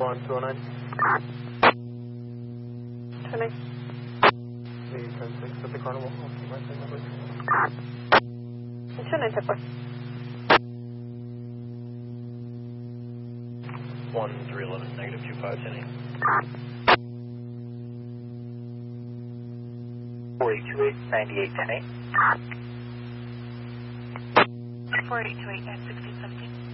On 209. 10-8. The 10-6 at the carnival. I'll keep my signal with 10-9, tip 1311, negative 25, 10-8. 4828, 98, 10-8. 4828 at 1617.